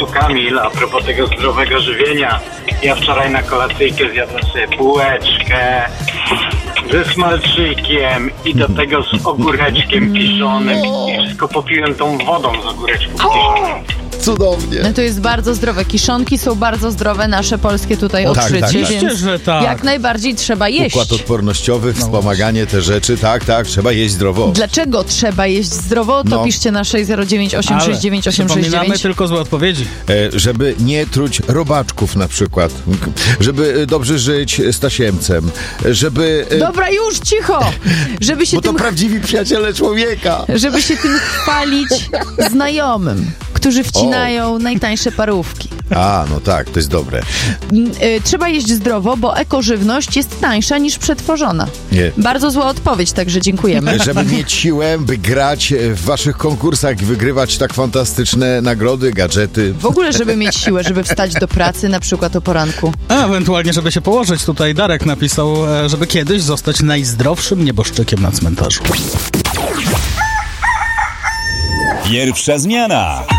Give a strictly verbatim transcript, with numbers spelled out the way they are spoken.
Kamil, a propos tego zdrowego żywienia. Ja wczoraj na kolacyjkę zjadłem sobie bułeczkę ze smalczykiem i do tego z ogóreczkiem kiszonym i wszystko popiłem tą wodą z ogóreczku kiszonym. Cudownie. No to jest bardzo zdrowe. Kiszonki są bardzo zdrowe, nasze polskie tutaj O, tak, odkrycie, tak, tak. więc Oczywiście, że tak. jak najbardziej trzeba jeść. Układ odpornościowy, wspomaganie, te rzeczy, tak, tak, trzeba jeść zdrowo. Dlaczego trzeba jeść zdrowo? To No. piszcie na sześć zero dziewięć osiem sześć dziewięć osiem sześć przypominamy dziewięć. tylko złe odpowiedzi. E, żeby nie truć robaczków na przykład, żeby e, dobrze żyć z tasiemcem, żeby... E, Dobra, już cicho! Żeby się bo to tym prawdziwi przyjaciele człowieka. żeby się tym chwalić znajomym, którzy wcinają najtańsze parówki. A, no tak, to jest dobre. Y, Trzeba jeść zdrowo, bo ekożywność jest tańsza niż przetworzona. Nie. Bardzo zła odpowiedź, także dziękujemy. Żeby mieć siłę, by grać w waszych konkursach i wygrywać tak fantastyczne nagrody, gadżety. W ogóle, żeby mieć siłę, żeby wstać do pracy, na przykład o poranku. A ewentualnie, żeby się położyć. Tutaj Darek napisał, e, żeby kiedyś zostać najzdrowszym nieboszczykiem na cmentarzu. Pierwsza zmiana.